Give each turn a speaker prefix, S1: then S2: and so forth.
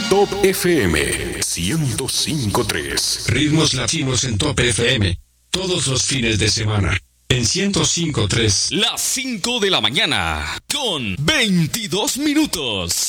S1: Top FM 105.3.
S2: Ritmos latinos en Top FM. Todos los fines de semana. En 105.3.
S3: Las 5 de la mañana. Con 22 minutos.